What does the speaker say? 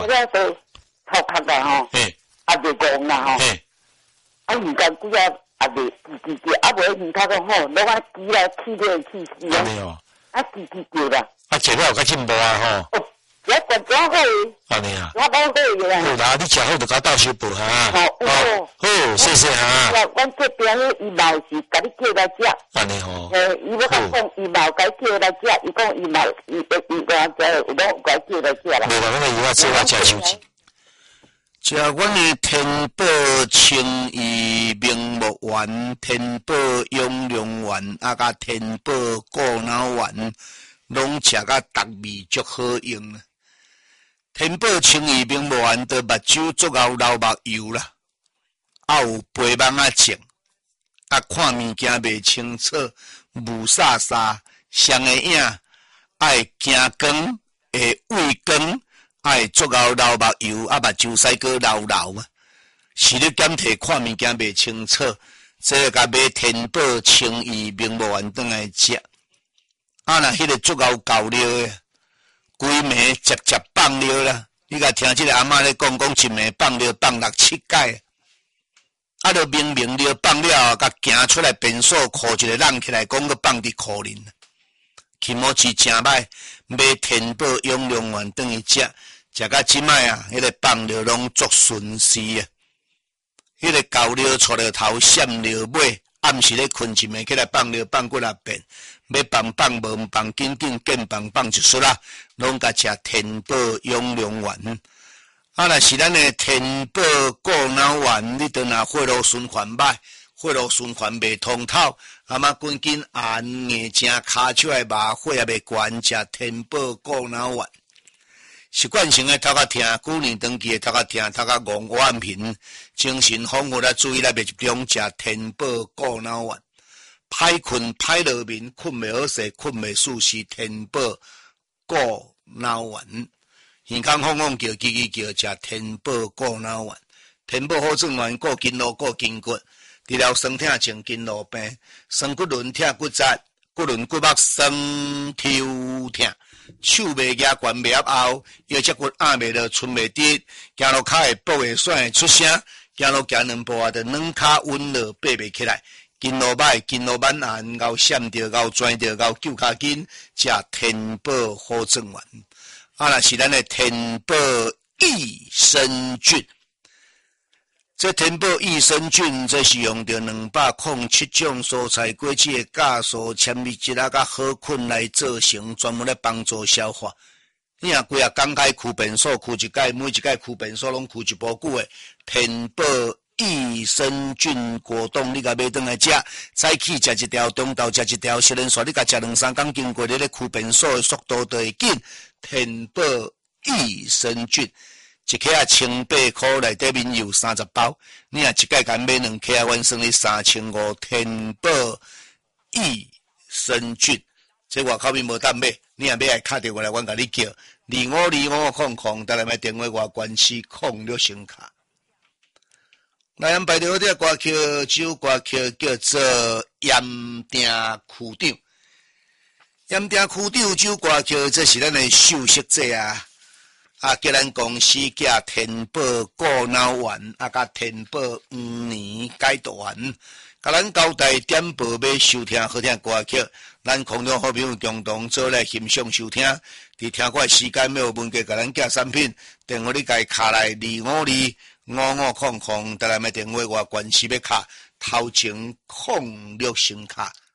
我都头壳啦吼，也袂戆啦吼，啊，毋甘拄啊也袂叽，啊无毋较讲吼，拢啊叽来气来气死啊，啊叽叫啦。 啊，食了有较进步啊吼。 我管真好， 安尼啊， 我蛮好个啦。 好啦，你食好就甲倒收报哈。好，谢谢哈。 阮这边伊嘛是甲你叫来食。 安尼吼。 伊要讲伊嘛甲你叫来食，伊讲伊嘛伊讲这有拢甲叫来食啦。 袂啦，阮个做我食手指。食阮的天宝清怡明目丸、天宝养良丸啊，甲天宝顾脑丸，拢食甲达味足好用啊。天宝清怡明目丸的目睭足够流目油啦，啊有肥蚊仔症，啊看物件袂清楚，雾煞煞，双个影，爱惊光，会畏光，爱足够流目油，啊目睭使个流啊。视力减退，看物件袂清楚，这个买天宝清怡明目丸转来食，啊若迄个足够够料诶。规暝接放尿啦！你甲听即个阿嬷咧讲一暝放尿放6-7摆，啊，就明了放了，甲行出来便所裤一个晾起来，讲个放伫裤林，起毛是真歹，买天宝养良丸转去食到即摆啊，迄个放尿拢足顺时啊，迄个狗尿出了头，闪尿尾，暗时咧困一暝起来放尿放几6遍。要放无放，紧见放就出啦。拢甲食天宝养良丸，啊，若是咱的天宝顾脑丸，你倒若血路循环歹，血路循环袂通透，啊嘛赶紧按眼睛骹手的麻血也袂悬，食天宝顾脑丸。习惯性的头壳疼，久年长期的头壳疼，头壳戆眼频，精神恍惚啊，注意力袂集中，食天宝顾脑丸。歹困歹落眠，困袂好势，困袂舒适，天宝顾脑丸，耳孔晃晃叫，叽叫，食天宝顾脑丸，天宝好转丸，顾筋络，顾筋骨，治疗酸痛症、筋络病、酸骨轮痛、骨折、骨轮骨膜酸抽痛，手袂举悬袂压后，腰脊骨压袂落，伸袂直，行路骹会跛会甩会出声，行路行2步啊，就软骹稳落，爬袂起来。筋络歹，筋络慢按，咬闪着，咬拽着，咬揪骹筋，食天宝好转丸。啊，若是咱的天宝益生菌，这天宝益生菌，这是用着207种蔬菜果子的酵素、纤维质啊，甲好菌来做成，专门来帮助消化。你若规啊工开驱便所，驱一摆，每一摆驱便所拢驱一波久的天宝益生菌果冻，你甲买转来食，早起食一条，中昼食一条，食连续你甲食2-3工，经过你咧驱便所的速度就会紧。天宝益生菌，一克啊1,800块，内底面有30包，你若一概甲买2克啊，阮算你3500。天宝益生菌，这外口面无当买，你若买来敲电话来，阮甲你叫252500，再来买电话外关系06声卡。来，咱排着这歌曲，这首歌曲叫做《盐埕区长》。盐埕区长这首歌曲，这是咱的首饰者啊！啊，叫咱公司寄天宝顾脑丸，啊，甲天宝5年解毒丸，甲咱交代点播要收听好听歌曲，咱空中好朋友共同做来欣赏收听。伫听歌时间要有问题，甲咱寄产品，电话你家卡来252550，再来买电话外关系要卡头前06声卡。